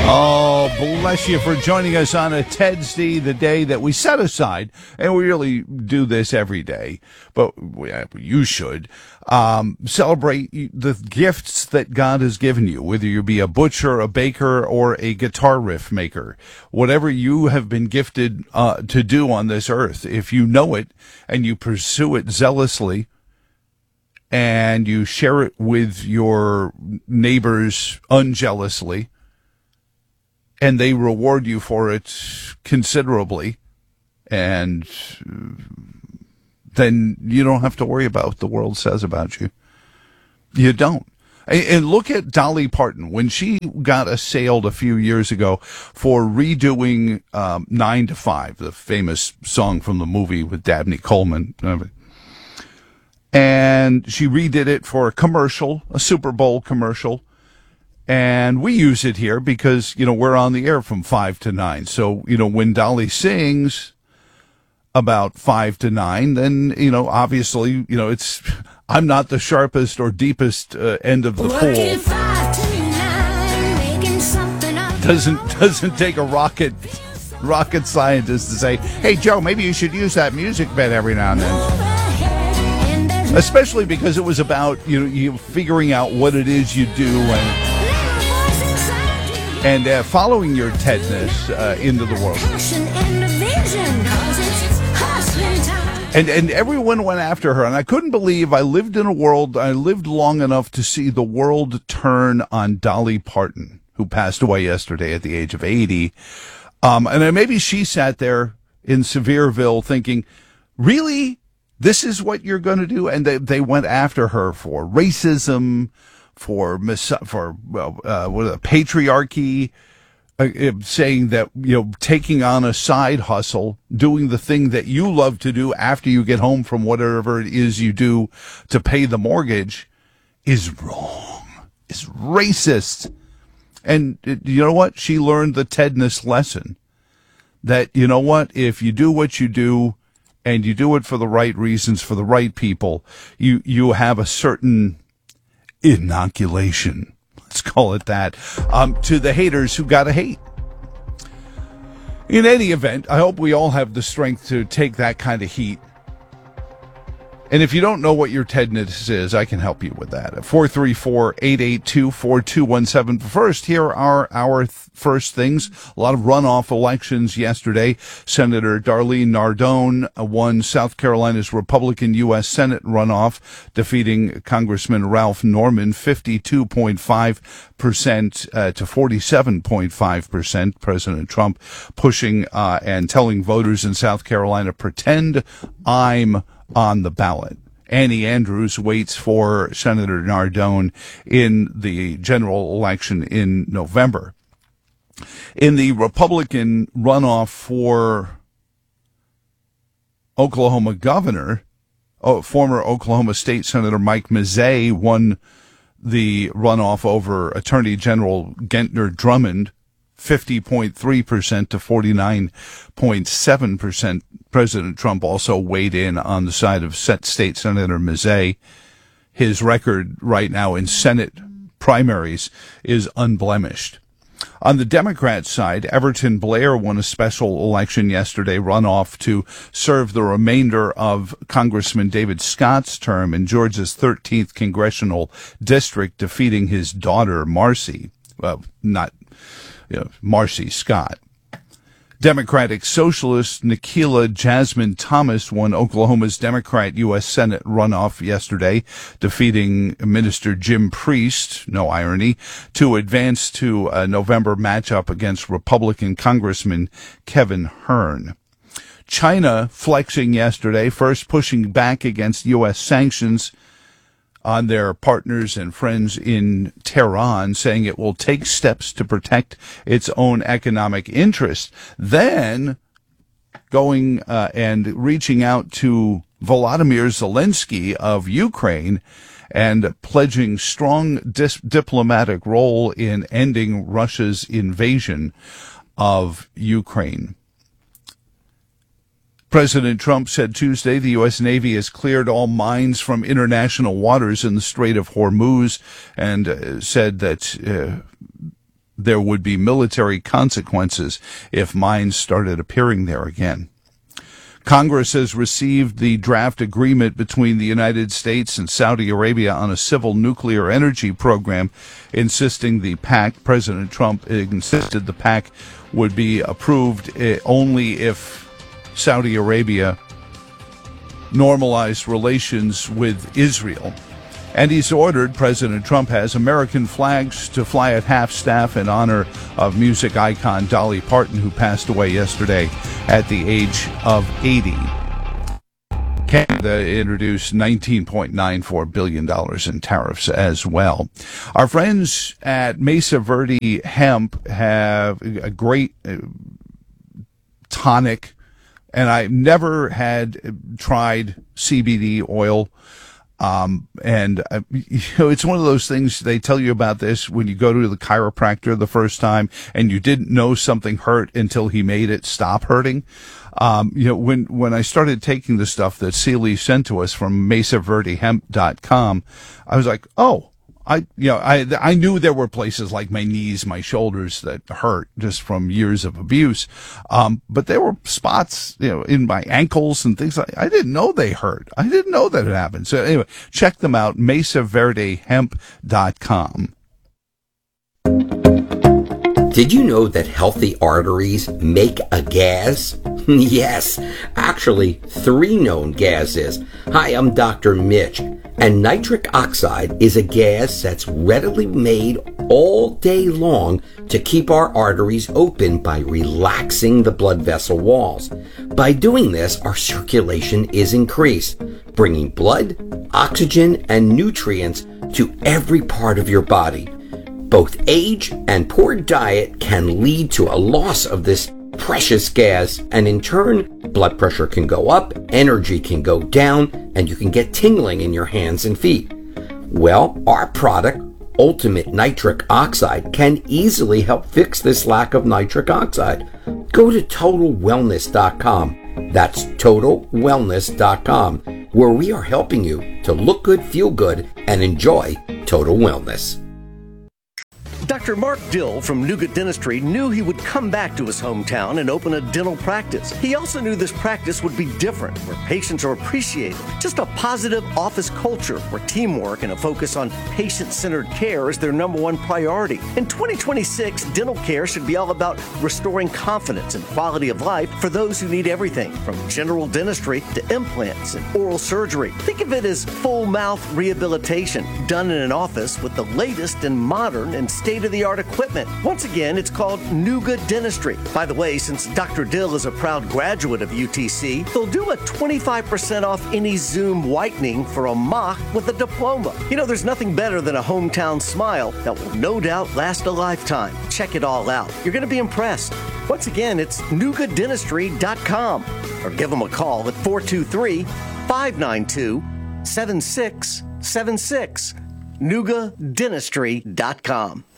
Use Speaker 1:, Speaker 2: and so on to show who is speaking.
Speaker 1: Oh, bless you for joining us on a TEDSD, the day that we set aside, and we really do this every day, but you should celebrate the gifts that God has given you, whether you be a butcher, a baker, or a guitar riff maker. Whatever you have been gifted to do on this earth, if you know it and you pursue it zealously, and you share it with your neighbors unjealously, and they reward you for it considerably, and then you don't have to worry about what the world says about you. You don't. And look at Dolly Parton. When she got assailed a few years ago for redoing 9 to 5, the famous song from the movie with Dabney Coleman, and she redid it for a commercial, a Super Bowl commercial. And we use it here because, we're on the air from 5 to 9. So, when Dolly sings about 5 to 9, then, obviously, I'm not the sharpest or deepest end of the pool. 9, doesn't take a rocket scientist to say, hey, Joe, maybe you should use that music bed every now and then. Especially because it was about, you figuring out what it is you do and following your Tedness into the world. And everyone went after her, and I couldn't believe I lived long enough to see the world turn on Dolly Parton, who passed away yesterday at the age of 80. And then maybe she sat there in Sevierville thinking, really? This is what you're going to do? And they went after her for racism, for patriarchy, saying that, taking on a side hustle, doing the thing that you love to do after you get home from whatever it is you do to pay the mortgage is wrong, is racist. And you know what? She learned the Tedness lesson that, if you do what you do and you do it for the right reasons, for the right people, you have a certain inoculation, let's call it that, to the haters who gotta hate. In any event, I hope we all have the strength to take that kind of heat. And if you don't know what your Tedness is, I can help you with that. At 434-882-4217. But first, here are our first things. A lot of runoff elections yesterday. Senator Darlene Nardone won South Carolina's Republican U.S. Senate runoff, defeating Congressman Ralph Norman 52.5% to 47.5%. President Trump pushing and telling voters in South Carolina, pretend I'm on the ballot. Annie Andrews waits for Senator Nardone in the general election in November. In the Republican runoff for Oklahoma governor, former Oklahoma State Senator Mike Mazzei won the runoff over Attorney General Gentner Drummond, 50.3% to 49.7%. President Trump also weighed in on the side of State Senator Mazzei. His record right now in Senate primaries is unblemished. On the Democrat side, Everton Blair won a special election yesterday, runoff to serve the remainder of Congressman David Scott's term in Georgia's 13th congressional district, defeating his daughter, Marcy. Well, not Marcy Scott. Democratic Socialist Nikila Jasmine Thomas won Oklahoma's Democrat U.S. Senate runoff yesterday, defeating Minister Jim Priest, no irony, to advance to a November matchup against Republican Congressman Kevin Hern. China flexing yesterday, first pushing back against U.S. sanctions on their partners and friends in Tehran, saying it will take steps to protect its own economic interests. Then going and reaching out to Volodymyr Zelensky of Ukraine and pledging strong diplomatic role in ending Russia's invasion of Ukraine. President Trump said Tuesday the U.S. Navy has cleared all mines from international waters in the Strait of Hormuz, and said that there would be military consequences if mines started appearing there again. Congress has received the draft agreement between the United States and Saudi Arabia on a civil nuclear energy program, President Trump insisted the pact would be approved only if Saudi Arabia normalized relations with Israel. And he's ordered, President Trump has, American flags to fly at half-staff in honor of music icon Dolly Parton, who passed away yesterday at the age of 80. Canada introduced $19.94 billion in tariffs as well. Our friends at Mesa Verde Hemp have a great tonic, and I've never had tried CBD oil. It's one of those things, they tell you about this when you go to the chiropractor the first time and you didn't know something hurt until he made it stop hurting. When I started taking the stuff that Sealy sent to us from MesaVerdeHemp.com, I was like, I knew there were places like my knees, my shoulders that hurt just from years of abuse. But there were spots, in my ankles and things I didn't know they hurt. I didn't know that it happened. So anyway, check them out, MesaVerdeHemp.com.
Speaker 2: Did you know that healthy arteries make a gas? Yes, actually 3 known gases. Hi, I'm Dr. Mitch, and nitric oxide is a gas that's readily made all day long to keep our arteries open by relaxing the blood vessel walls. By doing this, our circulation is increased, bringing blood, oxygen, and nutrients to every part of your body. Both age and poor diet can lead to a loss of this precious gas, and in turn, blood pressure can go up, energy can go down, and you can get tingling in your hands and feet. Well, our product, Ultimate Nitric Oxide, can easily help fix this lack of nitric oxide. Go to TotalWellness.com. That's TotalWellness.com, where we are helping you to look good, feel good, and enjoy total wellness.
Speaker 3: Dr. Mark Dill from Nougat Dentistry knew he would come back to his hometown and open a dental practice. He also knew this practice would be different, where patients are appreciated. Just a positive office culture where teamwork and a focus on patient-centered care is their #1 priority. In 2026, dental care should be all about restoring confidence and quality of life for those who need everything from general dentistry to implants and oral surgery. Think of it as full mouth rehabilitation done in an office with the latest and modern and state-of-the-art equipment. Once again, it's called Nougat Dentistry. By the way, since Dr. Dill is a proud graduate of UTC, they'll do a 25% off any Zoom whitening for a mock with a diploma. There's nothing better than a hometown smile that will no doubt last a lifetime. Check it all out. You're going to be impressed. Once again, it's NougatDentistry.com, or give them a call at 423-592-7676. NougatDentistry.com.